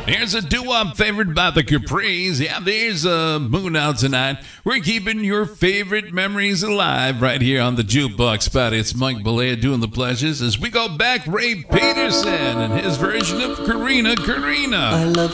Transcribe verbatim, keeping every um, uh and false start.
Here's a doo-wop favored by the Capris. Yeah, there's a moon out tonight. We're keeping your favorite memories alive right here on the Jukebox Spot. It's Mike Balea doing the pleasures as we go back. Ray Peterson and his version of Karina Karina. I love